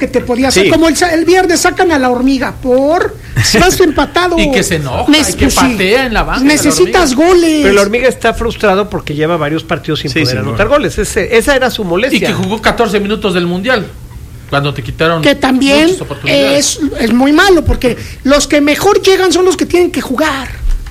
que te podía hacer. Como el viernes sacan a la hormiga si vas empatado. Y que se enoja, y que patea en la banca. Necesitas goles. Pero la hormiga está frustrado porque lleva varios partidos sin poder anotar goles. Esa era su molestia. Y que jugó 14 minutos del Mundial, cuando te quitaron. Que también es muy malo, porque los que mejor llegan son los que tienen que jugar.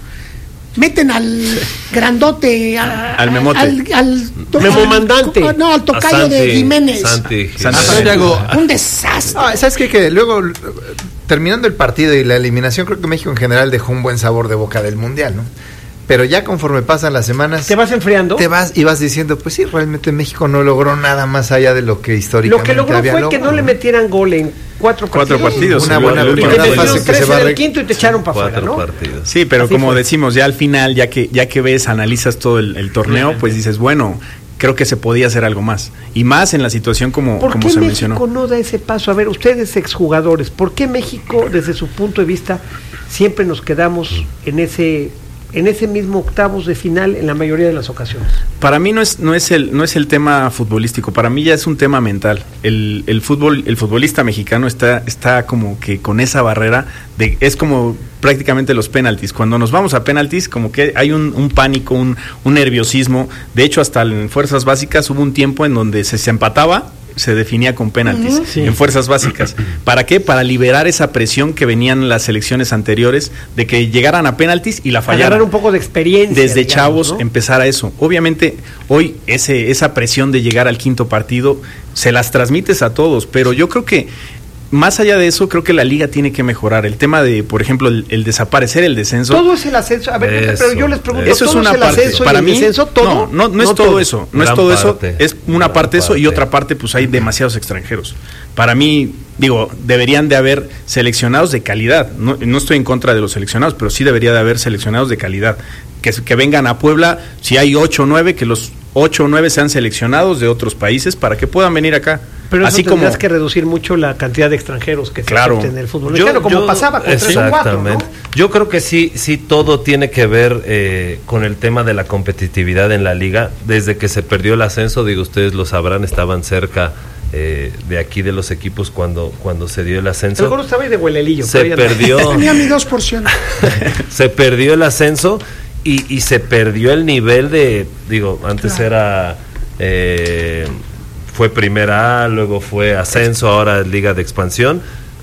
Meten al grandote, al memote, al Memo Mandante. No, al tocayo de Jiménez. Santiago. Un desastre. ¿Sabes qué? Que luego, terminando el partido y la eliminación, creo que México en general dejó un buen sabor de boca del Mundial, ¿no? Pero ya conforme pasan las semanas, te vas enfriando, y vas diciendo, pues sí, realmente México no logró nada más allá de lo que históricamente lo que logró fue que no le metieran gol en cuatro partidos. Una buena primera fase que se va el quinto y te echaron para afuera, ¿no? Partidos. Sí, pero así como decimos, ya al final, ya que ves, analizas todo el torneo, pues dices, bueno, creo que se podía hacer algo más. Y más en la situación como se mencionó. ¿Por qué México no da ese paso? A ver, ustedes exjugadores, ¿por qué México, desde su punto de vista, siempre nos quedamos en ese mismo octavos de final en la mayoría de las ocasiones? Para mí no es el tema futbolístico, para mí ya es un tema mental. El futbolista mexicano está como que con esa barrera es como prácticamente los penaltis. Cuando nos vamos a penaltis, como que hay un pánico, un nerviosismo. De hecho, hasta en fuerzas básicas hubo un tiempo en donde se empataba, se definía con penaltis en fuerzas básicas. ¿Para qué? Para liberar esa presión que venían las selecciones anteriores de que llegaran a penaltis y la fallaran. Agarrar un poco de experiencia. Desde chavos, ¿no? Empezar a eso. Obviamente, hoy esa presión de llegar al quinto partido se las transmites a todos, pero yo creo que más allá de eso, creo que la liga tiene que mejorar. El tema de, por ejemplo, el desaparecer el descenso. Todo es el ascenso. A ver, pero yo les pregunto, eso es una parte. Para mí, descenso, ¿todo? No es todo eso. No es todo eso. Es una parte eso y otra parte, pues hay demasiados extranjeros. Para mí, deberían de haber seleccionados de calidad. No estoy en contra de los seleccionados, pero sí debería de haber seleccionados de calidad. Que vengan a Puebla, si hay 8 o 9, que los 8 o 9 sean seleccionados de otros países para que puedan venir acá. Pero eso tendrás que reducir mucho la cantidad de extranjeros que se acepten en el fútbol mexicano, como pasaba con 3 o 4, ¿no? Yo creo que sí todo tiene que ver con el tema de la competitividad en la liga. Desde que se perdió el ascenso, ustedes lo sabrán, estaban cerca de aquí de los equipos cuando se dio el ascenso. El gordo estaba ahí de huelelillo. Se perdió. Tenía mi 2%. Se perdió el ascenso y se perdió el nivel de, antes era... fue Primera A, luego fue ascenso, ahora es Liga de Expansión.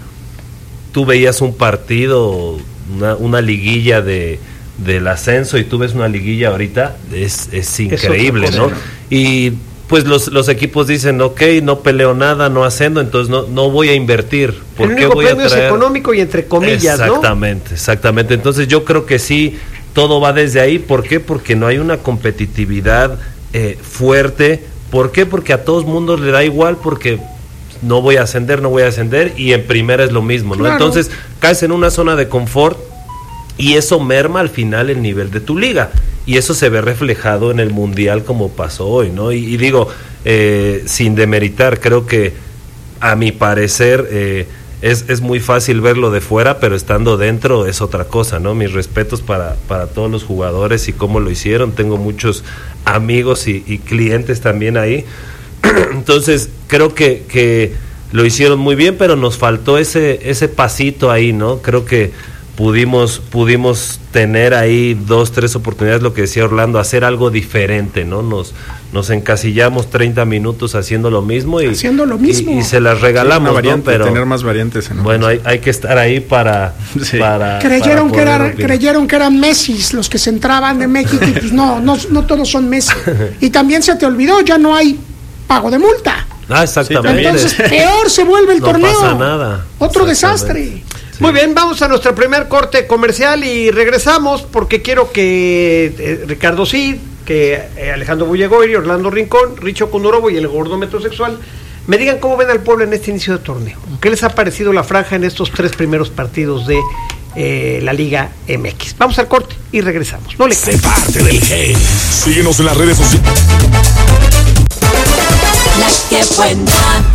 Tú veías un partido, una liguilla del ascenso, y tú ves una liguilla ahorita, es increíble, ¿no? Y pues los equipos dicen, no peleo nada, no ascendo, entonces no voy a invertir. El único premio es económico y entre comillas, Exactamente. Entonces yo creo que sí, todo va desde ahí. ¿Por qué? Porque no hay una competitividad fuerte. ¿Por qué? Porque a todos mundos le da igual, porque no voy a ascender, y en primera es lo mismo, ¿no? Claro. Entonces caes en una zona de confort y eso merma al final el nivel de tu liga, y eso se ve reflejado en el Mundial como pasó hoy, ¿no? Y digo, sin demeritar, creo que a mi parecer es muy fácil verlo de fuera, pero estando dentro es otra cosa, ¿no? Mis respetos para todos los jugadores y cómo lo hicieron. Tengo muchos amigos y clientes también ahí. Entonces creo que lo hicieron muy bien, pero nos faltó ese pasito ahí, ¿no? Creo que pudimos tener ahí 2-3 oportunidades, lo que decía Orlando, hacer algo diferente, ¿no? Nos encasillamos 30 minutos haciendo lo mismo y se las regalamos, una variante, ¿no? Pero tener más variantes, ¿no? Bueno, hay que estar ahí para creyeron que eran Messi los que se entraban de México, y pues no todos son Messi. Y también se te olvidó, ya no hay pago de multa. Exactamente. Entonces peor se vuelve el torneo. No pasa nada. Otro desastre. Sí. Muy bien, vamos a nuestro primer corte comercial y regresamos, porque quiero que Ricardo Cid, que Alejandro Bullegoiri, Orlando Rincón, Richo Condorobo y el gordo metrosexual me digan cómo ven al pueblo en este inicio de torneo. ¿Qué les ha parecido la franja en estos 3 primeros partidos de la Liga MX? Vamos al corte y regresamos. No le Sé parte del G. Síguenos en las redes sociales. La que buena.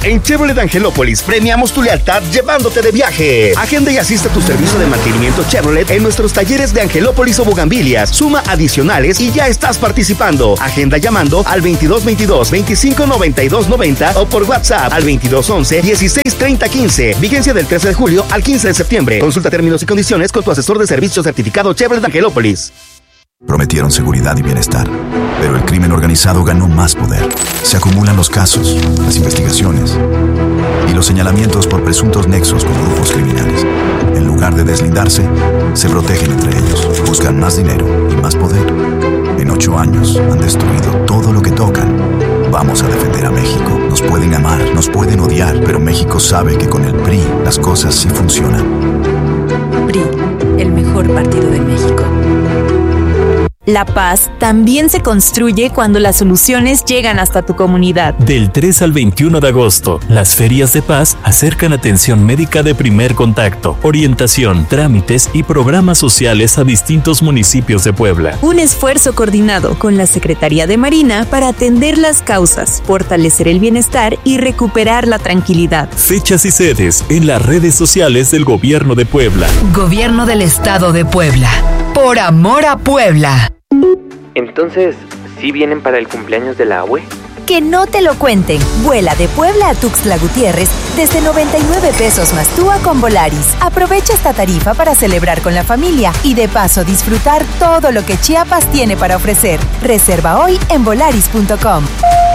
En Chevrolet Angelópolis premiamos tu lealtad llevándote de viaje. Agenda y asiste a tu servicio de mantenimiento Chevrolet en nuestros talleres de Angelópolis o Bugambilias. Suma adicionales y ya estás participando. Agenda llamando al 2222 25 92 90 o por WhatsApp al 2211 16 30 15. Vigencia del 13 de julio al 15 de septiembre. Consulta términos y condiciones con tu asesor de servicio certificado Chevrolet Angelópolis. Prometieron seguridad y bienestar, pero el crimen organizado ganó más poder. Se acumulan los casos, las investigaciones y los señalamientos por presuntos nexos con grupos criminales. En lugar de deslindarse, se protegen entre ellos, buscan más dinero y más poder. En 8 años han destruido todo lo que tocan. Vamos a defender a México. Nos pueden amar, nos pueden odiar, pero México sabe que con el PRI las cosas sí funcionan. PRI, el mejor partido de México. La paz también se construye cuando las soluciones llegan hasta tu comunidad. Del 3 al 21 de agosto, las ferias de paz acercan atención médica de primer contacto, orientación, trámites y programas sociales a distintos municipios de Puebla. Un esfuerzo coordinado con la Secretaría de Marina para atender las causas, fortalecer el bienestar y recuperar la tranquilidad. Fechas y sedes en las redes sociales del Gobierno de Puebla. Gobierno del Estado de Puebla. Por amor a Puebla. Entonces, ¿sí vienen para el cumpleaños de la abue? Que no te lo cuenten. Vuela de Puebla a Tuxtla Gutiérrez desde 99 pesos más TUA con Volaris. Aprovecha esta tarifa para celebrar con la familia y de paso disfrutar todo lo que Chiapas tiene para ofrecer. Reserva hoy en volaris.com.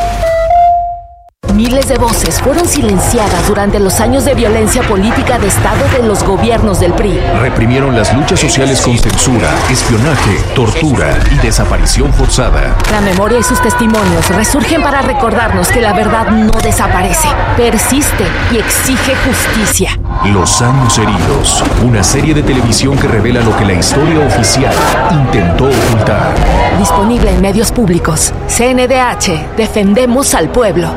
Miles de voces fueron silenciadas durante los años de violencia política de Estado de los gobiernos del PRI. Reprimieron las luchas sociales con censura, espionaje, tortura y desaparición forzada. La memoria y sus testimonios resurgen para recordarnos que la verdad no desaparece, persiste y exige justicia. Los años heridos, una serie de televisión que revela lo que la historia oficial intentó ocultar. Disponible en medios públicos. CNDH, defendemos al pueblo.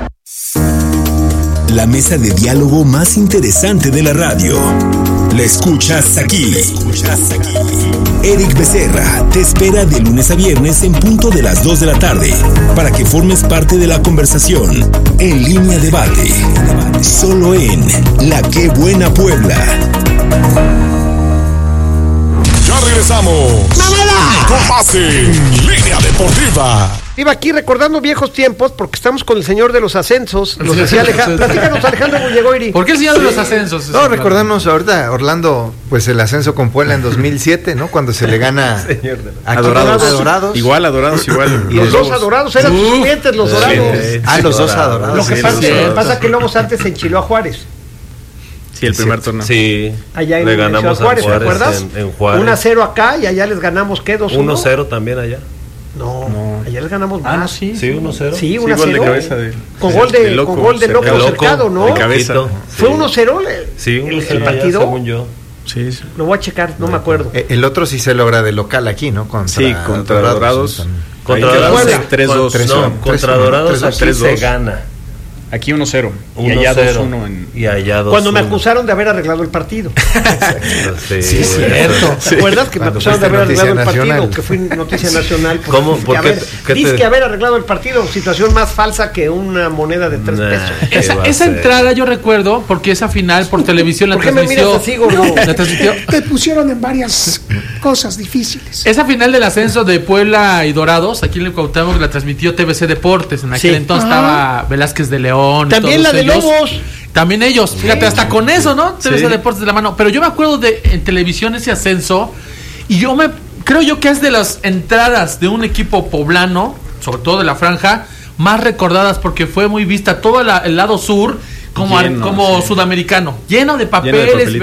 La mesa de diálogo más interesante de la radio. La escuchas aquí. Eric Becerra te espera de lunes a viernes en punto de las 2 de la tarde para que formes parte de la conversación. En Línea Debate. Solo en La Qué Buena Puebla. Ya regresamos. ¡Mamada! Con más en Línea Deportiva. Iba aquí recordando viejos tiempos porque estamos con el señor de los ascensos. Nos decía Platícanos, Alejandro Bullegoiri. ¿Por qué el señor de los ascensos? No, recordamos ahorita, Orlando, pues el ascenso con Puebla en 2007, ¿no? Cuando se le gana a Dorados. Igual, Y los dos Adorados, eran sus clientes, los Dorados. Los dos Adorados. Lo que pasa que Lobos antes se enchiló a Juárez. Sí, el primer torneo. Sí. Allá en le ganamos a Juárez, ¿te acuerdas? En Juárez. 1-0 acá y allá les ganamos, ¿qué? 2-1. 1-0 también allá. No, allá les ganamos más. No, sí. Sí, 1-0. Sí, 1-0. Gol de cabeza con gol de loco cercado, ¿no? De cabeza. Fue 1-0 el partido. Según yo. Sí. Lo voy a checar, no me acuerdo. El otro sí se logra de local aquí, ¿no? Contra Dorados. Contra Dorados 3-2. No, contra Dorados aquí se gana. Aquí 1-0. Y allá 2-1. Y allá 2-1. Cuando me acusaron de haber arreglado el partido. Sí, cierto. ¿Te acuerdas que me acusaron de haber arreglado el partido? Que fui noticia nacional. ¿Cómo? ¿Por qué? Dice que haber arreglado el partido. Situación más falsa que una moneda de 3 pesos. Esa entrada yo recuerdo porque esa final por televisión la ¿Por transmitió. qué me miras así, gordo? La transmitió. Te pusieron en varias cosas difíciles. Esa final del ascenso de Puebla y Dorados, aquí en el Cuauhtémoc, la transmitió TVC Deportes. En aquel entonces estaba Velázquez de León. También la de ellos. Lobos. También ellos. Fíjate, hasta con eso, ¿no? TVC Deportes de la mano. Pero yo me acuerdo de en televisión ese ascenso y creo yo que es de las entradas de un equipo poblano, sobre todo de la franja, más recordadas porque fue muy vista todo el lado sur. Como sudamericano, lleno de papeles,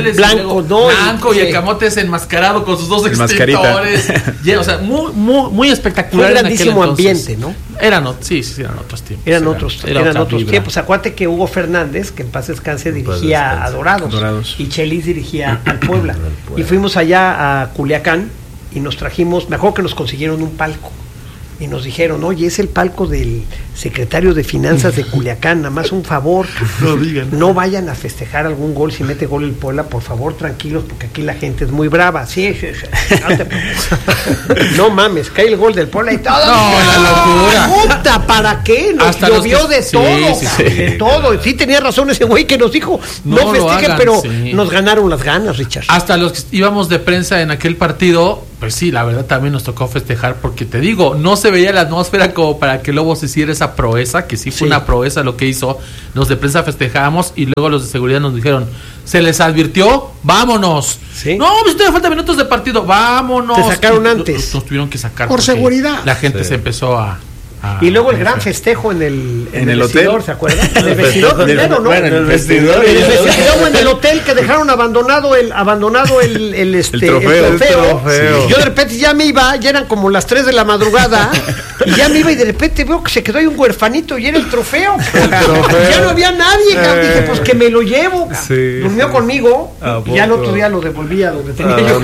blanco y el camote es enmascarado con sus dos extintores. O sea, muy espectacular. Fue grandísimo ambiente, ¿no? Eran otros tiempos. Eran otros tiempos. Acuérdate que Hugo Fernández, que en paz descanse, dirigía a Dorados. Y Chelis dirigía al Puebla. Y fuimos allá a Culiacán y nos trajimos, me acuerdo que nos consiguieron un palco. y nos dijeron, oye, es el palco del secretario de Finanzas de Culiacán, nada más un favor, no vayan a festejar algún gol, si mete gol el Puebla, por favor, tranquilos, porque aquí la gente es muy brava. Sí, no te preocupes. No mames, cae el gol del Puebla y todo. No, la locura. Puta, ¿para qué? Nos Hasta llovió que... de todo, de todo. Sí tenía razón ese güey que nos dijo, no festejen, pero nos ganaron las ganas, Richard. Hasta los que íbamos de prensa en aquel partido, pues sí, la verdad también nos tocó festejar, porque te digo, no se veía la atmósfera como para que Lobos hiciera esa proeza, que sí fue una proeza lo que hizo. Los de prensa festejábamos y luego los de seguridad nos dijeron, se les advirtió, vámonos. No, pues todavía falta minutos de partido, vámonos. Te sacaron antes. Nos tuvieron que sacar por seguridad. La gente se empezó a y luego el gran festejo en el vestidor, ¿se acuerdan? En el vestidor primero, ¿no? Bueno, en el vestidor. Luego en el hotel que dejaron abandonado el trofeo. Yo de repente ya me iba, ya eran como las 3 de la madrugada, y ya me iba y de repente veo que se quedó ahí un huerfanito y era el trofeo. Ya no había nadie, dije, pues que me lo llevo. Durmió conmigo y ya el otro día lo devolvía donde tenía yo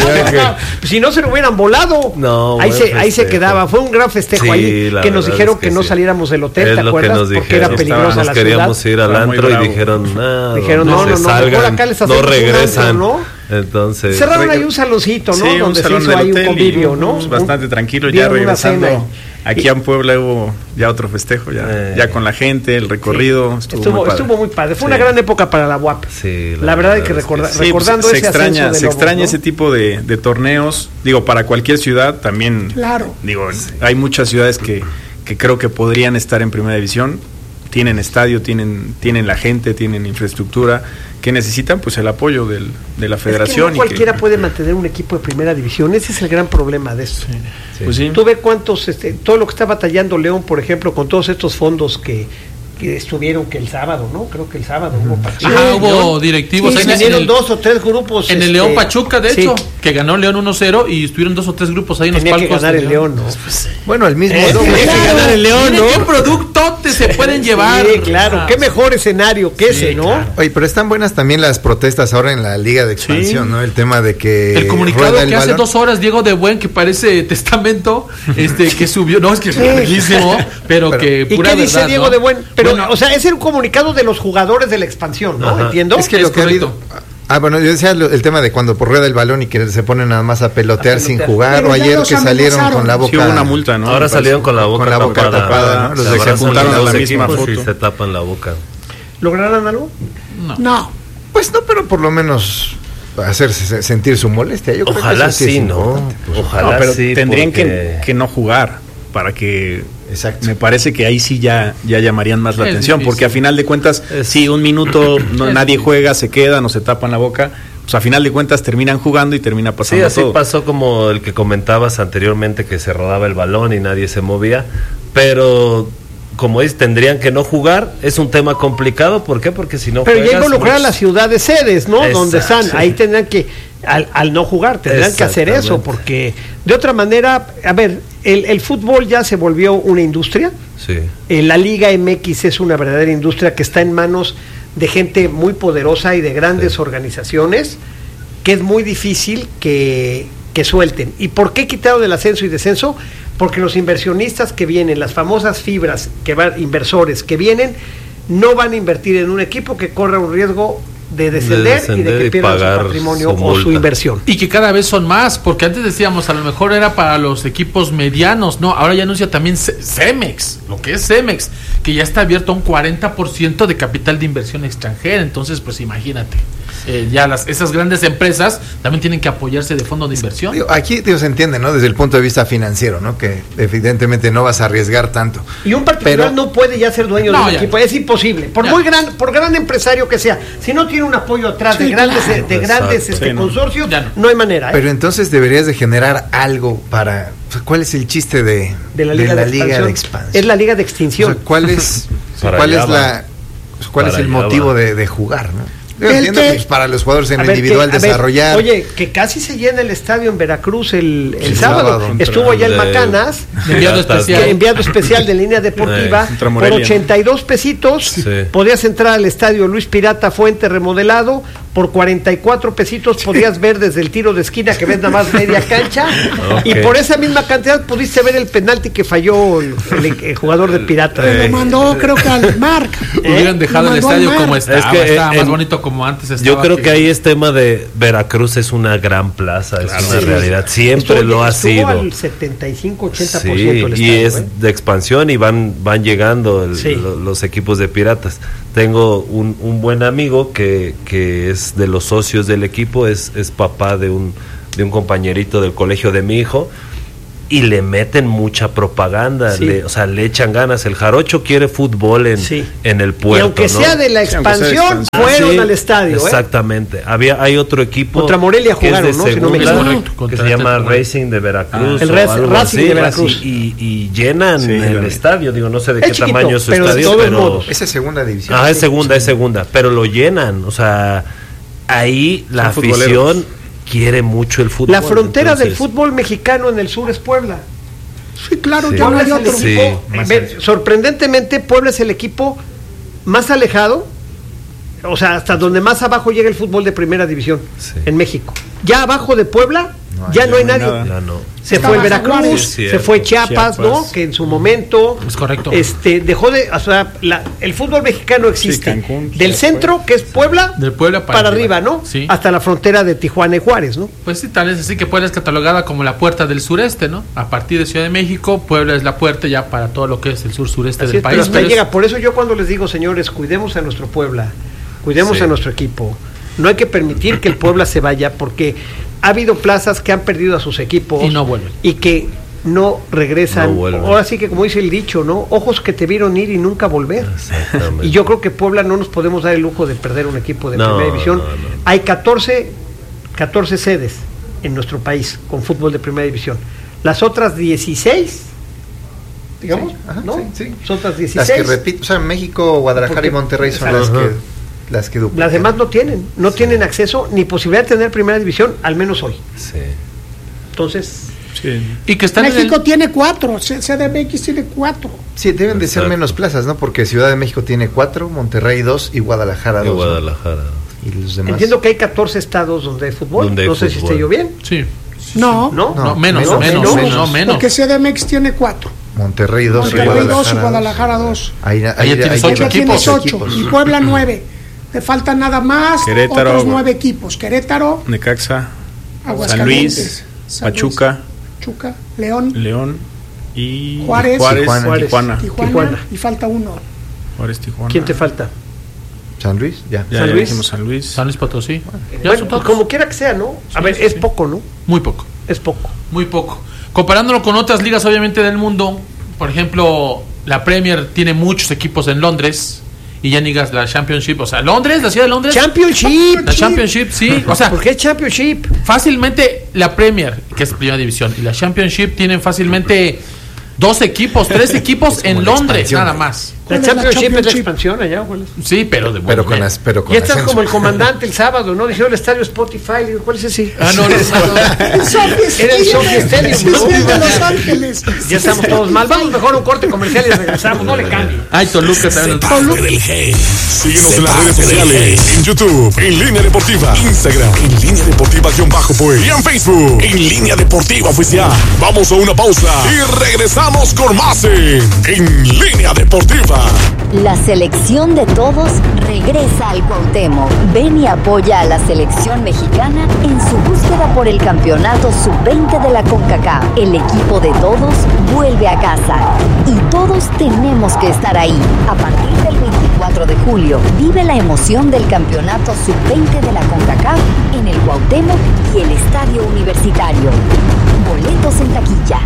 que si no se lo hubieran volado. Ahí se quedaba. Fue un gran festejo ahí. Que nos dijeron que no saliéramos del hotel, ¿te acuerdas? Porque era peligrosa la ciudad. Queríamos ir al antro y dijeron, no regresan. Entonces cerraron ahí un saloncito, ¿no? Donde se hizo ahí un convivio, ¿no? Bastante tranquilo, ya regresando. Aquí en Puebla hubo ya otro festejo, ya con la gente, el recorrido. Estuvo muy padre. Fue una gran época para la UAP. La verdad hay que recordando se extraña ese tipo de torneos. Digo, para cualquier ciudad también. Claro. Digo, hay muchas ciudades que creo que podrían estar en primera división. Tienen estadio, tienen la gente, tienen infraestructura. Que necesitan pues el apoyo de la federación. Es que no cualquiera puede mantener un equipo de primera división, ese es el gran problema de esto. Pues sí. Tú ves cuántos, todo lo que está batallando León, por ejemplo, con todos estos fondos que estuvieron que el sábado, ¿no? Creo que el sábado hubo partidos. Hubo directivos. Sí, vinieron 2 o 3 grupos. En el León Pachuca, de hecho, que ganó León 1-0 y estuvieron 2 o 3 grupos ahí en los palcos. Tenía que ganar el León, ¿no? Bueno, el mismo. Tenía que ganar el León, ¿no? ¿Qué producto se pueden llevar? Sí, claro. Qué mejor escenario que ese, ¿no? Claro. Oye, pero están buenas también las protestas ahora en la Liga de Expansión, ¿no? El tema de que el comunicado que hace 2 horas Diego de Buen, que parece testamento, que subió, no, es que es bellísimo, pero que pura verdad. ¿Y qué dice Diego de Buen? Pero, bueno, o sea, es un comunicado de los jugadores de la expansión, ¿no? Ajá. ¿Entiendo? Es que lo que ha habido. Bueno, yo decía el tema de cuando rueda el balón y que se ponen nada más a pelotear sin jugar, pero o ayer que salieron con la boca. Sí, hubo una multa, ¿no? Ahora salieron con la boca tapada, ¿no? Los de se juntaron en la misma foto. Y se tapan la boca. ¿Lograron algo? No. Pues no, pero por lo menos hacerse sentir su molestia. Yo ojalá creo que sí, ¿no? Ojalá pero sí. Tendrían que no jugar para que. Exacto. Me parece que ahí sí ya llamarían más la atención, difícil. Porque a final de cuentas, si un minuto nadie juega, se quedan o se tapan la boca, pues a final de cuentas terminan jugando y termina pasando todo. Sí, así pasó como el que comentabas anteriormente, que se rodaba el balón y nadie se movía, pero como dices, tendrían que no jugar. Es un tema complicado, ¿por qué? Porque si no pero juegas, ya involucrar las ciudades sedes, ¿no? Exacto, donde están, ahí tendrán que al no jugar, tendrán que hacer eso, porque de otra manera, a ver, el fútbol ya se volvió una industria. Sí. La Liga MX es una verdadera industria que está en manos de gente muy poderosa y de grandes organizaciones, que es muy difícil que suelten. ¿Y por qué quitaron el ascenso y descenso? Porque los inversionistas que vienen, las famosas fibras inversores que vienen, no van a invertir en un equipo que corra un riesgo de descender y de que pierdan su patrimonio o su inversión. Y que cada vez son más, porque antes decíamos, a lo mejor era para los equipos medianos, no, ahora ya anuncia también Cemex, lo que es Cemex, que ya está abierto a un 40% de capital de inversión extranjera. Entonces, pues imagínate, ya esas grandes empresas también tienen que apoyarse de fondos de inversión. Aquí se entiende, ¿no? Desde el punto de vista financiero, ¿no? Que evidentemente no vas a arriesgar tanto. Y un particular no puede ya ser dueño de un equipo, es imposible. Por gran empresario que sea, si no tiene un apoyo atrás de grandes consorcios, no hay manera. Pero entonces deberías de generar algo para. ¿Cuál es el chiste de la Liga de Expansión? Es la Liga de Extinción. O sea, ¿cuál es el motivo de jugar, ¿no? Yo entiendo que para los jugadores en individual desarrollar. Oye, que casi se llena el estadio en Veracruz el sábado. Estuvo allá el Macanas, enviado especial de Línea Deportiva, por 82 pesitos. Podías entrar al estadio Luis Pirata Fuente remodelado por 44 pesitos podías ver desde el tiro de esquina que ves nada más media cancha, Okay. y por esa misma cantidad pudiste ver el penalti que falló el jugador de Piratas. Lo mandó, creo que al Marc. Hubieran dejado el estadio como estaba. Es que, estaba más bonito como antes estaba. Yo creo que ahí es tema de Veracruz, es una gran plaza, es una realidad. Siempre lo ha sido. Al 75-80% Sí, del estadio, y es de expansión y van llegando los equipos de Piratas. Tengo un buen amigo que es de los socios del equipo, es papá de un compañerito del colegio de mi hijo, y le meten mucha propaganda, le echan ganas. El Jarocho quiere fútbol en el puerto, y aunque sea de la expansión, fueron al estadio. Exactamente. Hay otro equipo contra Morelia jugaron, ¿no? Si no me equivoco. Que se llama Racing de Veracruz. El Racing de Veracruz. Y llenan el estadio. Digo, no sé de qué chiquito, tamaño es su pero estadio, pero esa es segunda división. es segunda, pero lo llenan. O sea, ahí la afición quiere mucho el fútbol. La frontera del fútbol mexicano en el sur es Puebla. Sí, claro, ya no hay otro. Sorprendentemente, Puebla es el equipo más alejado, o sea, hasta donde más abajo llega el fútbol de primera división en México. Ya abajo de Puebla ya no hay nadie. Se fue el Veracruz, se fue Chiapas, ¿no? Que en su momento es correcto. Dejó de, o sea, el fútbol mexicano existe Cancún, del centro, que es Puebla, del Puebla para arriba, ¿no? Sí. Hasta la frontera de Tijuana y Juárez, ¿no? Pues sí, tal vez así que Puebla es catalogada como la puerta del sureste, ¿no? A partir de Ciudad de México, Puebla es la puerta ya para todo lo que es el sur-sureste del país. Pero hasta llega. Por eso yo cuando les digo, señores, cuidemos a nuestro Puebla, cuidemos a nuestro equipo. No hay que permitir que el Puebla se vaya, porque ha habido plazas que han perdido a sus equipos y no vuelven, y que no regresan. Ahora sí que, como dice el dicho, ¿no? Ojos que te vieron ir y nunca volver. Y yo creo que Puebla no nos podemos dar el lujo de perder un equipo de primera división. Hay 14 sedes en nuestro país con fútbol de primera división. Las otras 16, digamos, ¿no? Son otras 16. Las que repito, o sea, México, Guadalajara y Monterrey son las que duplican. Las demás no tienen acceso ni posibilidad de tener primera división, al menos hoy. Entonces, y que están México tiene 4, CDMX tiene 4. Sí, deben de ser menos plazas, ¿no? Porque Ciudad de México tiene 4, Monterrey 2 y Guadalajara 2. Y los demás. Entiendo que hay 14 estados donde hay fútbol. No sé si esté yo bien. Sí. No, menos. Porque CDMX tiene 4. Monterrey 2 y Guadalajara 2. Ahí tienes 8 equipos. Y Puebla 9. Le faltan nada más Querétaro, otros 9 equipos. Querétaro, Necaxa, San Luis, Pachuca, León y Juárez, Tijuana. Y falta uno. Juárez, Tijuana. ¿Quién te falta? San Luis, ya dijimos San Luis Potosí. Bueno, como quiera que sea, ¿no? A ver, es poco, ¿no? Muy poco. Es poco. Muy poco. Comparándolo con otras ligas, obviamente, del mundo, por ejemplo, la Premier tiene muchos equipos en Londres. Y ya digas la Championship, o sea, Londres, la ciudad de Londres. La Championship, sí. O sea, ¿por qué Championship? Fácilmente la Premier, que es primera división, y la Championship tienen fácilmente 2 equipos, 3 equipos en Londres, nada más. La Championship es la expansión allá, güey. Sí, pero con y estás como el comandante el sábado, ¿no? Dijeron el estadio Spotify. Digo, ¿cuál es ese? No. Era el Sophie Stadium, ¿no? de Los Ángeles. Ya estamos todos mal. Vamos mejor a un corte comercial y regresamos. No le cambie. Ay, Toluca también. Síguenos en las redes sociales. En YouTube, en Línea Deportiva. Instagram, en Línea Deportiva-Pues. Y en Facebook, en Línea Deportiva Oficial. Vamos a una pausa y regresamos con más en Línea Deportiva. La selección de todos regresa al Cuauhtémoc. Ven y apoya a la selección mexicana en su búsqueda por el campeonato sub-20 de la CONCACAF. El equipo de todos vuelve a casa y todos tenemos que estar ahí. A partir del 24 de julio, vive la emoción del campeonato sub-20 de la CONCACAF en el Cuauhtémoc y el Estadio Universitario. Boletos en taquilla.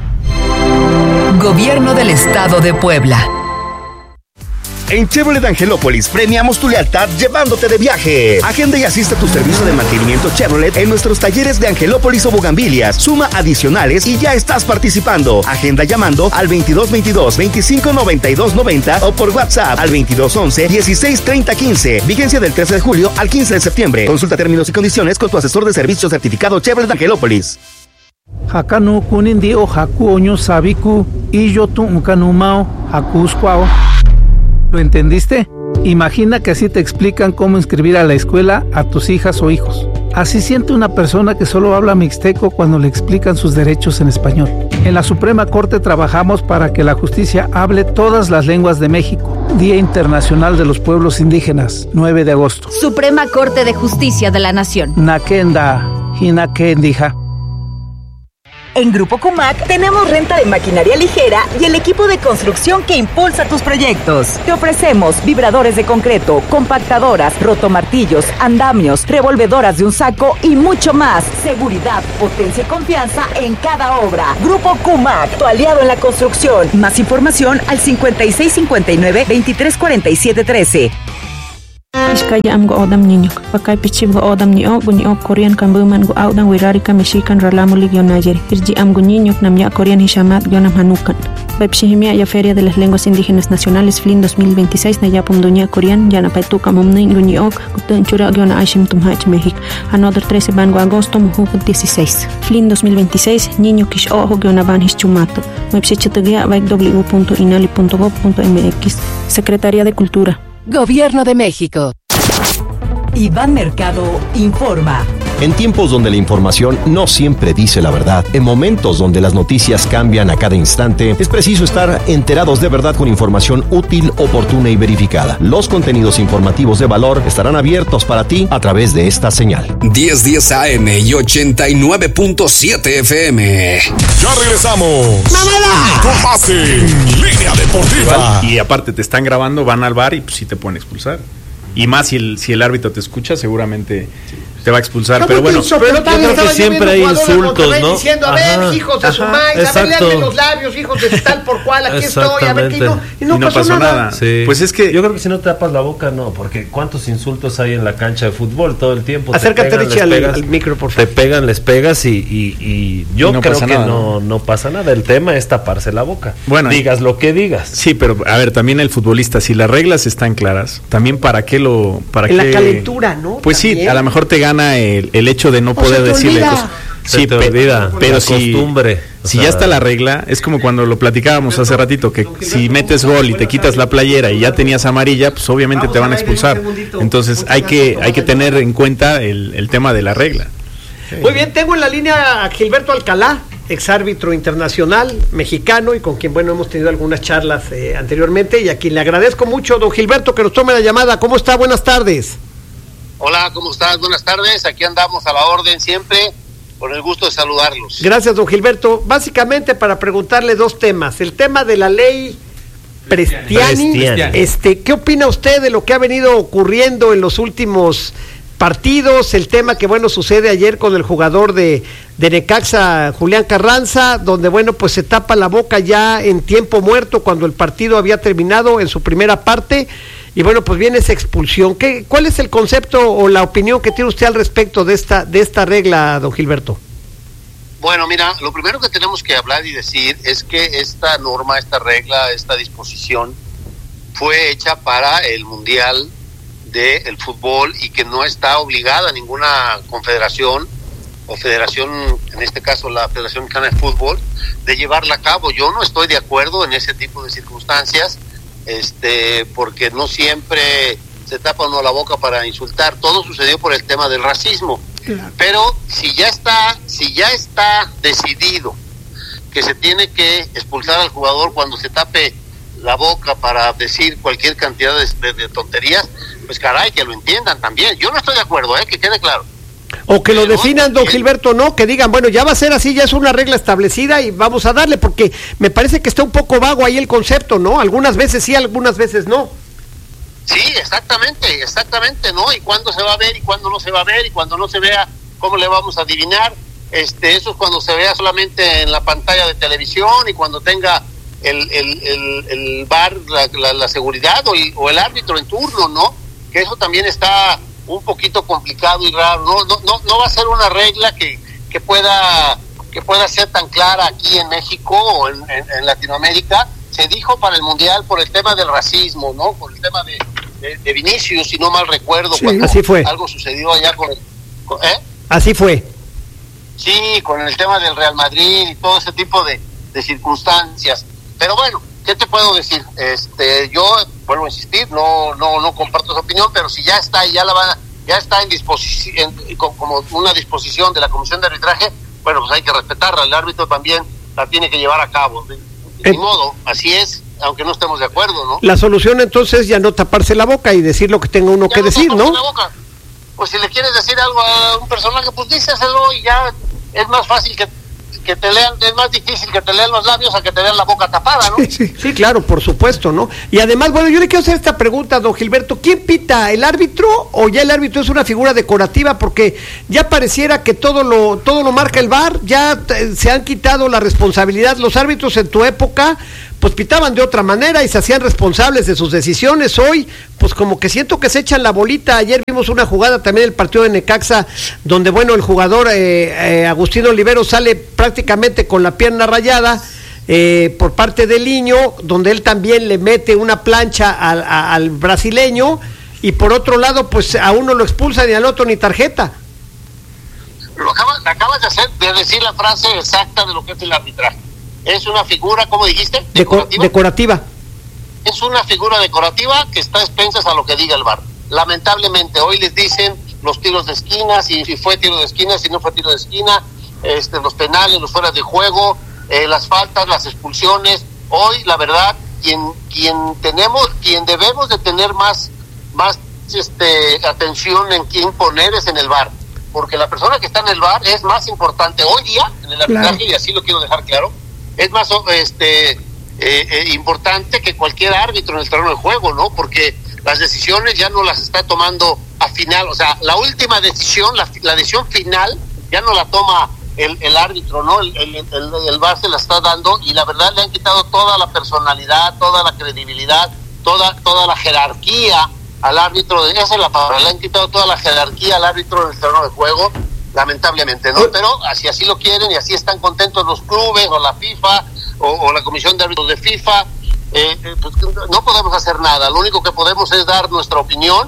Gobierno del Estado de Puebla. En Chevrolet Angelópolis premiamos tu lealtad llevándote de viaje. Agenda y asiste a tu servicio de mantenimiento Chevrolet en nuestros talleres de Angelópolis o Bugambilias. Suma adicionales y ya estás participando. Agenda llamando al 2222-259290 o por WhatsApp al 2211-163015. Vigencia del 13 de julio al 15 de septiembre. Consulta términos y condiciones con tu asesor de servicio certificado Chevrolet Angelópolis. Hakanu kunindi o haku oño sabiku y yo tu unkanumao hakuskwao. ¿Lo entendiste? Imagina que así te explican cómo inscribir a la escuela a tus hijas o hijos. Así siente una persona que solo habla mixteco cuando le explican sus derechos en español. En la Suprema Corte trabajamos para que la justicia hable todas las lenguas de México. Día Internacional de los Pueblos Indígenas, 9 de agosto. Suprema Corte de Justicia de la Nación. Nakenda, Hinakendija. En Grupo Kumak tenemos renta de maquinaria ligera y el equipo de construcción que impulsa tus proyectos. Te ofrecemos vibradores de concreto, compactadoras, rotomartillos, andamios, revolvedoras de un saco y mucho más. Seguridad, potencia y confianza en cada obra. Grupo Kumak, tu aliado en la construcción. Más información al 5659-234713. Iskaya am go odam niño, pakay pichib go odam niyo, bunyo Korean kambuman go audan wirari Mexican ralamulig yo nayer. Irji am go niño namya Korean hishamat yo nam hanukan. Bepshihimia ya Feria de las Lenguas Indígenas Nacionales FLIN 2026 na yapum dunia Korean ya na paituka mumnin guniok gutun chura yo na aishim tumhach México. Another 13 bango agosto muhuk 16. FLIN 2026 niño kish ojo yo na van hischumato. Website www.inali.gov.mx. Secretaría de Cultura. Gobierno de México. Iván Mercado informa. En tiempos donde la información no siempre dice la verdad, en momentos donde las noticias cambian a cada instante, es preciso estar enterados de verdad con información útil, oportuna y verificada. Los contenidos informativos de valor estarán abiertos para ti a través de esta señal. 1010 AM y 89.7 FM. Ya regresamos. ¡Mamada! Con más en Línea Deportiva. Y aparte te están grabando, van al bar y pues sí te pueden expulsar. Y más si el árbitro te escucha, seguramente te va a expulsar. Pero bueno, yo creo que siempre hay insultos, ¿no? Diciendo, a ver, hijos de su maíz, a ver, léanme los labios, hijos de tal por cual, aquí estoy, a ver, que no pasó nada. Sí. Pues es que yo creo que si no te tapas la boca, no, porque cuántos insultos hay en la cancha de fútbol todo el tiempo. Acércate, Richie, al micro, por favor. Te pegan, les pegas y yo no creo que no pasa nada. El tema es taparse la boca. Bueno, digas lo que digas. Sí, pero a ver, también el futbolista, si las reglas están claras, también para qué en la calentura, ¿no? Pues también. Sí, a lo mejor te gana el hecho de no poder decirle cosas. Sí, te olvida, pero si ya está la regla, es como cuando lo platicábamos hace ratito, que si metes gol y te quitas la playera y ya tenías amarilla, pues obviamente te van a expulsar. Entonces hay que tener en cuenta el tema de la regla. Muy bien, tengo en la línea a Gilberto Alcalá, exárbitro internacional mexicano y con quien, bueno, hemos tenido algunas charlas anteriormente y a quien le agradezco mucho, don Gilberto, que nos tome la llamada. ¿Cómo está? Buenas tardes. Hola, ¿cómo estás? Buenas tardes, aquí andamos a la orden siempre, con el gusto de saludarlos. Gracias, don Gilberto. Básicamente para preguntarle dos temas. El tema de la ley Prestiani. ¿Qué opina usted de lo que ha venido ocurriendo en los últimos partidos? El tema que, bueno, sucede ayer con el jugador de Necaxa, Julián Carranza, donde, bueno, pues se tapa la boca ya en tiempo muerto cuando el partido había terminado en su primera parte. Y bueno, pues viene esa expulsión. ¿Cuál es el concepto o la opinión que tiene usted al respecto de esta regla, don Gilberto? Bueno, mira, lo primero que tenemos que hablar y decir es que esta norma, esta regla, esta disposición fue hecha para el Mundial del Fútbol y que no está obligada a ninguna confederación o federación, en este caso la Federación Mexicana de Fútbol, de llevarla a cabo. Yo no estoy de acuerdo en ese tipo de circunstancias. Porque no siempre se tapa uno la boca para insultar. Todo sucedió por el tema del racismo. Claro. Pero si ya está decidido que se tiene que expulsar al jugador cuando se tape la boca para decir cualquier cantidad de tonterías, pues caray, que lo entiendan también. Yo no estoy de acuerdo, que quede claro. O que lo definan, don Gilberto, no, que digan, bueno, ya va a ser así, ya es una regla establecida y vamos a darle, porque me parece que está un poco vago ahí el concepto, ¿no? Algunas veces sí, algunas veces no. Sí, exactamente, ¿no? Y cuándo se va a ver y cuándo no se va a ver, y cuando no se vea, ¿cómo le vamos a adivinar? Eso es cuando se vea solamente en la pantalla de televisión y cuando tenga el VAR, la seguridad o el árbitro en turno, ¿no? Que eso también está un poquito complicado y raro. No va a ser una regla que pueda ser tan clara aquí en México o en Latinoamérica. Se dijo para el Mundial por el tema del racismo, ¿no? Por el tema de Vinicius, si no mal recuerdo, sí, cuando así fue. Algo sucedió allá con Así fue. Sí, con el tema del Real Madrid y todo ese tipo de circunstancias. Pero bueno, ¿qué te puedo decir? Yo vuelvo a insistir, no comparto esa opinión, pero si ya está y ya está en disposición, como una disposición de la Comisión de Arbitraje, bueno, pues hay que respetarla. El árbitro también la tiene que llevar a cabo. De modo, así es, aunque no estemos de acuerdo, ¿no? La solución entonces ya no taparse la boca y decir lo que tenga uno que decir, ¿no? La boca. Pues si le quieres decir algo a un personaje, pues díselo y ya es más fácil que te lean, es más difícil que te lean los labios a que te vean la boca tapada, ¿no? Sí, claro, por supuesto, ¿no? Y además, bueno, yo le quiero hacer esta pregunta, don Gilberto, ¿quién pita, el árbitro o ya el árbitro es una figura decorativa? Porque ya pareciera que todo lo marca el VAR, ya se han quitado la responsabilidad. Los árbitros en tu época pues pitaban de otra manera y se hacían responsables de sus decisiones. Hoy, pues como que siento que se echan la bolita. Ayer vimos una jugada también del partido de Necaxa, donde, bueno, el jugador Agustín Olivero sale prácticamente con la pierna rayada por parte del Niño, donde él también le mete una plancha al brasileño, y por otro lado, pues a uno lo expulsan y al otro ni tarjeta. Acabas de decir la frase exacta de lo que es el arbitraje. Es una figura, ¿cómo dijiste? Decorativa. Es una figura decorativa que está a expensas a lo que diga el VAR. Lamentablemente hoy les dicen los tiros de esquina, si fue tiro de esquina, si no fue tiro de esquina, los penales, los fueras de juego, las faltas, las expulsiones. Hoy, la verdad, quien debemos de tener más atención en quién poner es en el VAR, porque la persona que está en el VAR es más importante hoy día en el arbitraje, claro. Y así lo quiero dejar claro. Es más importante que cualquier árbitro en el terreno de juego, ¿no? Porque las decisiones ya no las está tomando a final, o sea, la última decisión, la decisión final ya no la toma el árbitro, ¿no? El VAR se la está dando, y la verdad le han quitado toda la personalidad, toda la credibilidad, toda la jerarquía al árbitro. Esa es la palabra, le han quitado toda la jerarquía al árbitro en el terreno de juego, lamentablemente, ¿no? Pero así lo quieren y así están contentos los clubes o la FIFA o la Comisión de Árbitros de FIFA. Pues no podemos hacer nada, lo único que podemos es dar nuestra opinión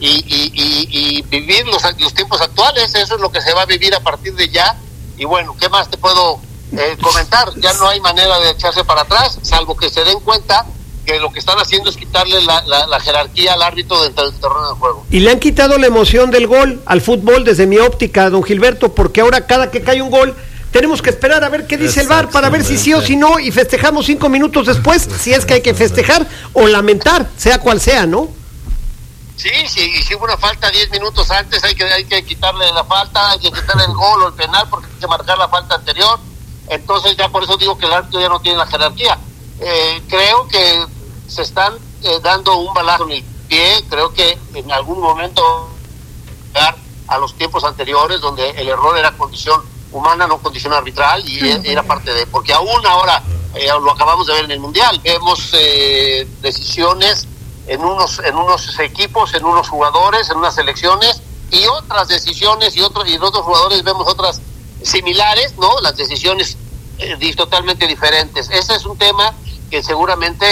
y vivir los tiempos actuales. Eso es lo que se va a vivir a partir de ya. Y bueno, ¿qué más te puedo comentar? Ya no hay manera de echarse para atrás, salvo que se den cuenta que lo que están haciendo es quitarle la jerarquía al árbitro dentro del terreno de juego. Y le han quitado la emoción del gol al fútbol desde mi óptica, don Gilberto, porque ahora cada que cae un gol tenemos que esperar a ver qué dice el VAR para ver si sí o si no, y festejamos 5 minutos después, si es que hay que festejar o lamentar, sea cual sea, ¿no? Sí, si hubo una falta 10 minutos antes, hay que quitarle la falta, hay que quitarle el gol o el penal porque hay que marcar la falta anterior. Entonces ya por eso digo que el árbitro ya no tiene la jerarquía. Creo que se están dando un balazo en el pie. Creo que en algún momento llegar a los tiempos anteriores donde el error era condición humana, no condición arbitral, y era parte de, porque aún ahora lo acabamos de ver en el Mundial, vemos decisiones en unos equipos, en unos jugadores, en unas selecciones, y otras decisiones y en otros jugadores vemos otras similares, ¿no? Las decisiones totalmente diferentes. Ese es un tema que seguramente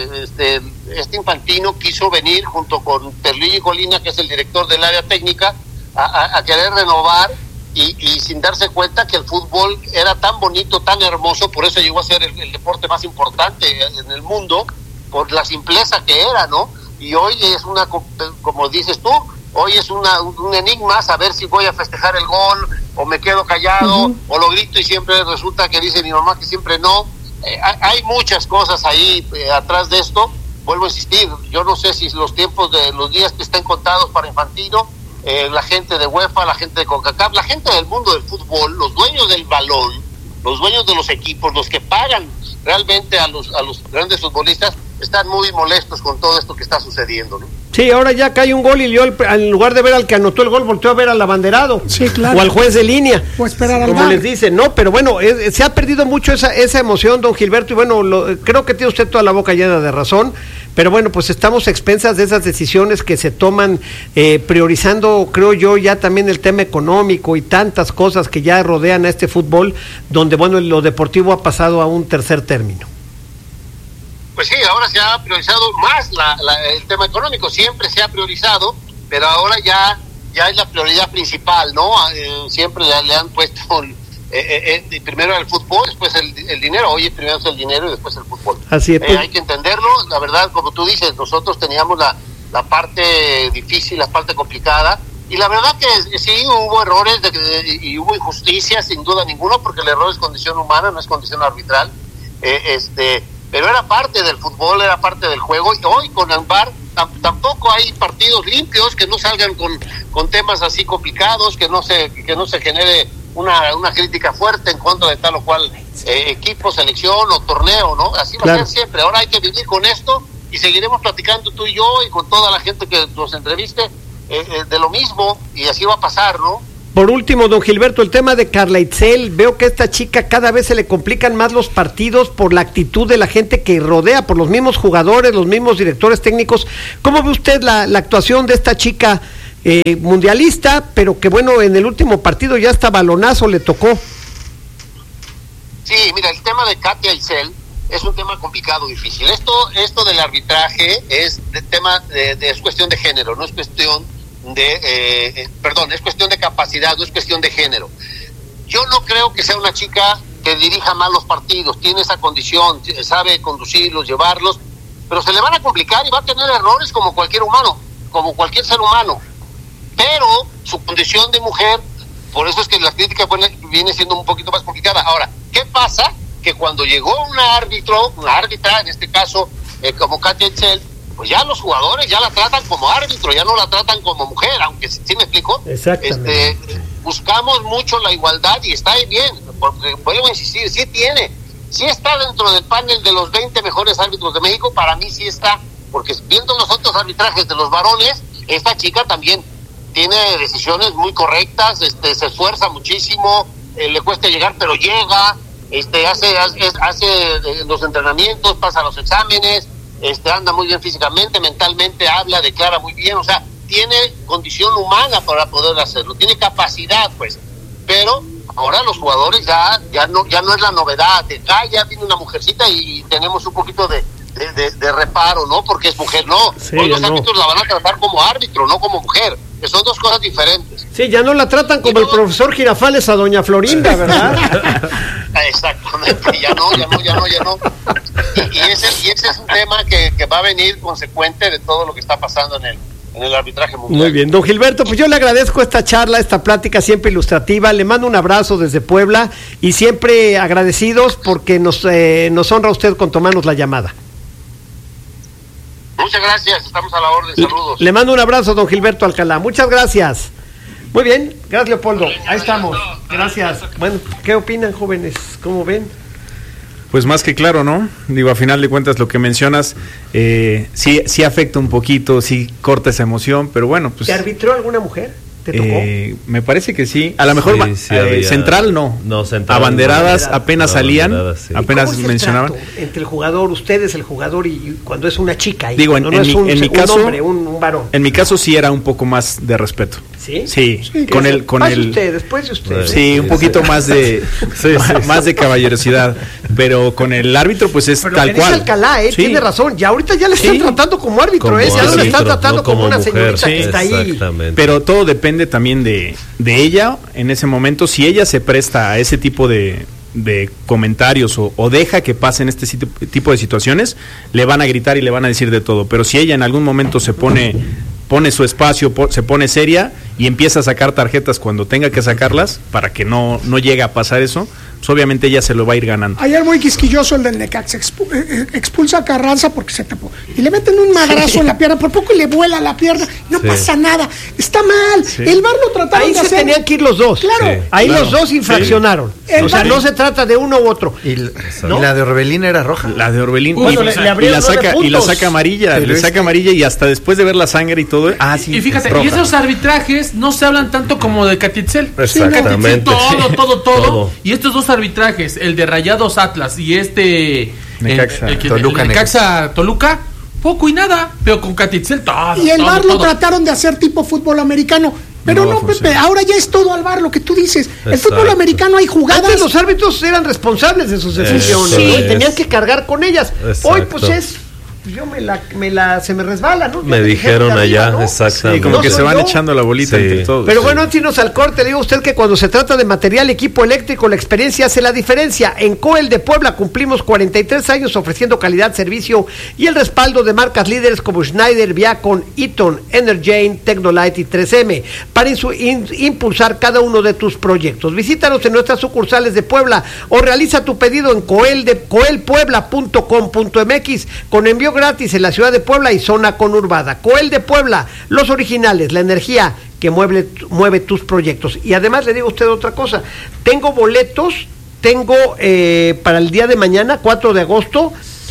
este Infantino quiso venir junto con Perluigi Colina, que es el director del área técnica, a querer renovar y sin darse cuenta que el fútbol era tan bonito, tan hermoso, por eso llegó a ser el deporte más importante en el mundo, por la simpleza que era, ¿no? Y hoy es como dices tú, hoy es un enigma saber si voy a festejar el gol o me quedo callado o lo grito y siempre resulta que dice mi mamá que siempre no. Hay muchas cosas ahí atrás de esto. Vuelvo a insistir, yo no sé si los tiempos de los días que estén contados para Infantino, la gente de UEFA, la gente de CONCACAF, la gente del mundo del fútbol, los dueños del balón, los dueños de los equipos, los que pagan realmente a los grandes futbolistas, están muy molestos con todo esto que está sucediendo, ¿no? Sí, ahora ya cae un gol y yo en lugar de ver al que anotó el gol, volteó a ver al abanderado. Sí, claro. O al juez de línea. O esperar al como VAR. les dicen, ¿no? Pero bueno, se ha perdido mucho esa emoción, don Gilberto, y bueno, creo que tiene usted toda la boca llena de razón, pero bueno, pues estamos a expensas de esas decisiones que se toman, priorizando, creo yo, ya también el tema económico y tantas cosas que ya rodean a este fútbol, donde, bueno, lo deportivo ha pasado a un tercer término. Pues sí, ahora se ha priorizado más el tema económico, siempre se ha priorizado, pero ahora ya es la prioridad principal, ¿no? Siempre le han puesto primero era el fútbol, después el dinero. Oye, primero es el dinero y después el fútbol. Así es. Hay que entenderlo. La verdad, como tú dices, nosotros teníamos la parte difícil, la parte complicada. Y la verdad que sí hubo errores y hubo injusticias, sin duda ninguno, porque el error es condición humana, no es condición arbitral. Pero era parte del fútbol, era parte del juego. Y hoy con el VAR tampoco hay partidos limpios, que no salgan con temas así complicados, que no se genere una crítica fuerte en contra de tal o cual equipo, selección o torneo, ¿no? Así va a ser siempre. Ahora hay que vivir con esto y seguiremos platicando tú y yo y con toda la gente que nos entreviste de lo mismo, y así va a pasar, ¿no? Por último, don Gilberto, el tema de Carla Itzel. Veo que a esta chica cada vez se le complican más los partidos por la actitud de la gente que rodea, por los mismos jugadores, los mismos directores técnicos. ¿Cómo ve usted la actuación de esta chica mundialista, pero que bueno, en el último partido ya hasta balonazo le tocó? Sí, mira, el tema de Katia Itzel es un tema complicado, difícil. Esto del arbitraje es es cuestión de género, no es cuestión es cuestión de capacidad, no es cuestión de género. Yo no creo que sea una chica que dirija mal los partidos, tiene esa condición, sabe conducirlos, llevarlos, pero se le van a complicar y va a tener errores como cualquier humano, como cualquier ser humano. Pero su condición de mujer, por eso es que la crítica viene siendo un poquito más complicada. Ahora, ¿qué pasa? Que cuando llegó una árbitra, en este caso como Katia Itzel, pues ya los jugadores ya la tratan como árbitro, ya no la tratan como mujer, aunque ¿sí me explico? Exactamente. Buscamos mucho la igualdad y está bien, porque vuelvo a insistir, sí está dentro del panel de los 20 mejores árbitros de México. Para mí sí está, porque viendo los otros arbitrajes de los varones, esta chica también tiene decisiones muy correctas, se esfuerza muchísimo, le cuesta llegar, pero llega, hace los entrenamientos, pasa los exámenes, anda muy bien físicamente, mentalmente habla, declara muy bien, o sea, tiene condición humana para poder hacerlo, tiene capacidad, pues. Pero ahora los jugadores ya no es la novedad de ya viene una mujercita y tenemos un poquito de reparo, ¿no? Porque es mujer, no. Sí, hoy los árbitros la van a tratar como árbitro, no como mujer, que son dos cosas diferentes. Sí, ya no la tratan como el profesor Girafales a doña Florinda, ¿verdad? Exactamente, ya no. Y ese es un tema que va a venir consecuente de todo lo que está pasando en el arbitraje mundial. Muy bien, don Gilberto, pues yo le agradezco esta charla, esta plática siempre ilustrativa, le mando un abrazo desde Puebla y siempre agradecidos porque nos honra usted con tomarnos la llamada. Muchas gracias, estamos a la orden, saludos. Le mando un abrazo, don Gilberto Alcalá, muchas gracias. Muy bien, gracias Leopoldo, ahí estamos, gracias. Bueno, ¿qué opinan, jóvenes? ¿Cómo ven? Pues más que claro, ¿no? Digo, a final de cuentas lo que mencionas sí afecta un poquito, sí corta esa emoción, pero bueno, pues... ¿Te arbitró alguna mujer? ¿Te tocó? Me parece que sí. A lo mejor Central no. No, Central. Abanderadas apenas salían, sí. apenas mencionaban. ¿Cómo es el trato entre el jugador, ustedes el jugador y cuando es una chica? Y digo, en mi caso, hombre, un varón. En mi caso sí era un poco más de respeto. ¿Sí? Sí, con después de usted. Sí, un poquito más de más de caballerosidad, pero con el árbitro pues es tal cual. Alcalá, tiene razón. Ya ahorita ya le están tratando como árbitro, ya no le están tratando como una señorita que está ahí. Pero todo depende también de ella en ese momento, si ella se presta a ese tipo de comentarios o deja que pasen este tipo de situaciones, le van a gritar y le van a decir de todo, pero si ella en algún momento se pone su espacio, se pone seria y empieza a sacar tarjetas cuando tenga que sacarlas para que no llegue a pasar eso, pues obviamente ella se lo va a ir ganando. Ayer muy quisquilloso el del Necaxa, expulsa a Carranza porque se tapó y le meten un madrazo en la pierna, por poco le vuela la pierna, no pasa nada, está mal, el VAR lo trataron de hacer. Ahí se tenían que ir los dos, claro, ahí los dos infraccionaron, o sea, no se trata de uno u otro. ¿Y la de Orbelín era roja? La de Orbelín, y la saca amarilla, le saca amarilla y hasta después de ver la sangre y todo, y fíjate, roja. Y esos arbitrajes no se hablan tanto como de Katia Itzel. Exactamente. Todo. Y estos dos arbitrajes, el de Rayados Atlas y Necaxa Toluca, poco y nada, pero con Katia Itzel todo. Y el VAR lo trataron de hacer tipo fútbol americano. Pero no, Pepe, ahora ya es todo al VAR, lo que tú dices. El fútbol americano hay jugadas. Antes los árbitros eran responsables de sus decisiones, y tenían que cargar con ellas. Hoy pues es se me resbala, ¿no? Me dijeron allá, ¿no? Exactamente. Sí, como que se van echando la bolita entre todos. Pero bueno, antes de irnos al corte, le digo a usted que cuando se trata de material, equipo eléctrico, la experiencia hace la diferencia. En Coel de Puebla cumplimos 43 años ofreciendo calidad, servicio y el respaldo de marcas líderes como Schneider, Viacom, Eaton, Energane, Tecnolite y 3M para impulsar cada uno de tus proyectos. Visítanos en nuestras sucursales de Puebla o realiza tu pedido en coelpuebla.com.mx con envío gratis en la ciudad de Puebla y zona conurbada. Coel de Puebla, los originales, la energía que mueve tus proyectos. Y además le digo a usted otra cosa, tengo boletos, para el día de mañana, 4 de agosto,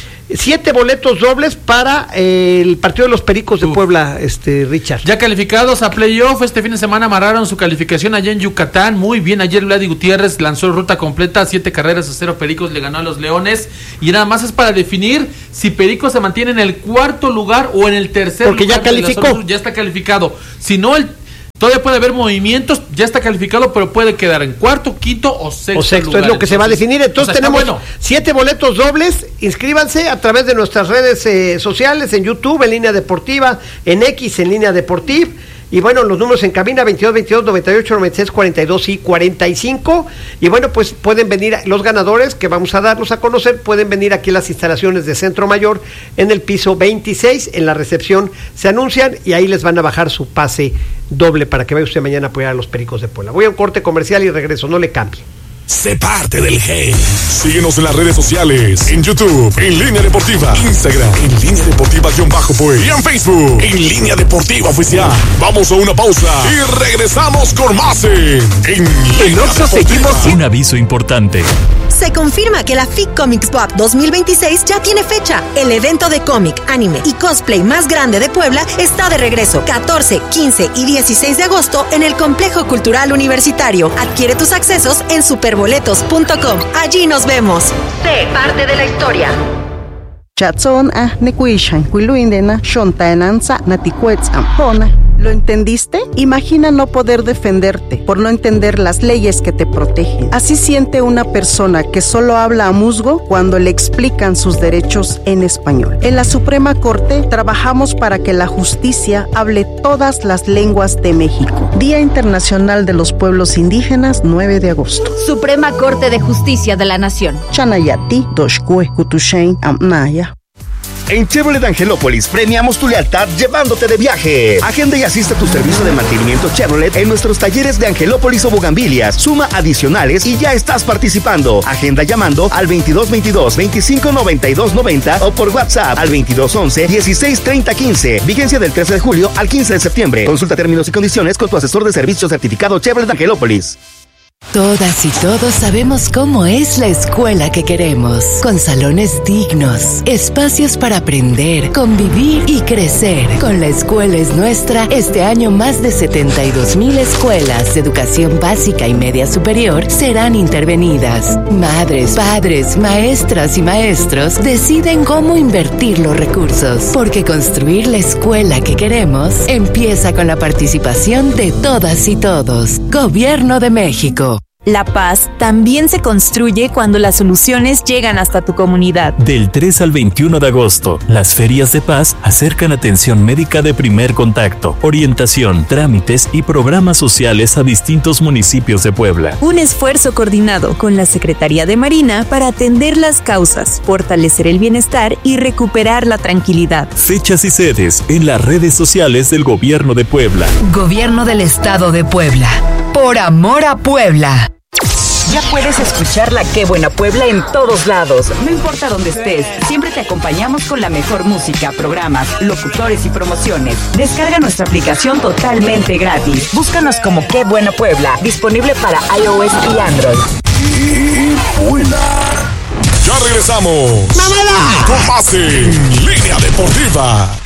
7 boletos dobles para el partido de los Pericos de Puebla, Richard. Ya calificados a playoff, este fin de semana amarraron su calificación allá en Yucatán, muy bien, ayer Vladi Gutiérrez lanzó ruta completa, 7 carreras a 0, Pericos le ganó a los Leones, y nada más es para definir si Pericos se mantiene en el 4º lugar o en el 3er porque lugar. Ya calificó. Ya está calificado, si no todavía puede haber movimientos, ya está calificado, pero puede quedar en 4º, 5º o 6º lugar. Es lo que se va a definir. Entonces tenemos 7 boletos dobles. Inscríbanse a través de nuestras redes sociales, en YouTube, en Línea Deportiva, en X, en Línea Deportiva. Y bueno, los números en cabina 22, 22, 98, 96, 42 y 45. Y bueno, pues pueden venir los ganadores que vamos a darlos a conocer, pueden venir aquí a las instalaciones de Centro Mayor en el piso 26, en la recepción se anuncian y ahí les van a bajar su pase doble para que vaya usted mañana a apoyar a los Pericos de Puebla. Voy a un corte comercial y regreso, no le cambie. Sé parte del Hey. Síguenos en las redes sociales, en YouTube, en Línea Deportiva, Instagram, en Línea Deportiva-Poe y en Facebook, en Línea Deportiva Oficial. Vamos a una pausa y regresamos con más en Oxxo seguimos. Un aviso importante. Se confirma que la FIC Comics Pop 2026 ya tiene fecha. El evento de cómic, anime y cosplay más grande de Puebla está de regreso 14, 15 y 16 de agosto en el Complejo Cultural Universitario. Adquiere tus accesos en superboletos.com. Allí nos vemos. Sé parte de la historia. Chatson nekuishan kuiluindena shontaenanza natikuetzam. ¿Lo entendiste? Imagina no poder defenderte por no entender las leyes que te protegen. Así siente una persona que solo habla a musgo cuando le explican sus derechos en español. En la Suprema Corte trabajamos para que la justicia hable todas las lenguas de México. Día Internacional de los Pueblos Indígenas, 9 de agosto. Suprema Corte de Justicia de la Nación. Chanayati, Doshkue, Kutushain, Amnaya. En Chevrolet Angelópolis premiamos tu lealtad llevándote de viaje. Agenda y asiste a tu servicio de mantenimiento Chevrolet en nuestros talleres de Angelópolis o Bugambilias. Suma adicionales y ya estás participando. Agenda llamando al 2222 259290 o por WhatsApp al 2211 163015. Vigencia del 13 de julio al 15 de septiembre. Consulta términos y condiciones con tu asesor de servicio certificado Chevrolet Angelópolis. Todas y todos sabemos cómo es la escuela que queremos, con salones dignos, espacios para aprender, convivir y crecer. Con La Escuela es Nuestra, este año más de 72,000 escuelas de educación básica y media superior serán intervenidas. Madres, padres, maestras y maestros deciden cómo invertir los recursos, porque construir la escuela que queremos empieza con la participación de todas y todos. Gobierno de México. La paz también se construye cuando las soluciones llegan hasta tu comunidad. Del 3 al 21 de agosto, las ferias de paz acercan atención médica de primer contacto, orientación, trámites y programas sociales a distintos municipios de Puebla. Un esfuerzo coordinado con la Secretaría de Marina para atender las causas, fortalecer el bienestar y recuperar la tranquilidad. Fechas y sedes en las redes sociales del Gobierno de Puebla. Gobierno del Estado de Puebla. Por amor a Puebla. Ya puedes escuchar la Qué Buena Puebla en todos lados. No importa dónde estés, siempre te acompañamos con la mejor música, programas, locutores y promociones. Descarga nuestra aplicación totalmente gratis. Búscanos como Qué Buena Puebla, disponible para iOS y Android. ¡Qué buena! Ya regresamos. ¡Mamada! Con más en Línea Deportiva.